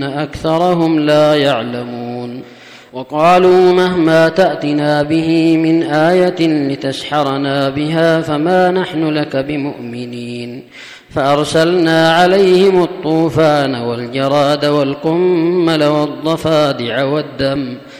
أكثرهم لا يعلمون وقالوا مهما تأتنا به من آية لتسحرنا بها فما نحن لك بمؤمنين فأرسلنا عليهم الطوفان والجراد والقمل والضفادع والدم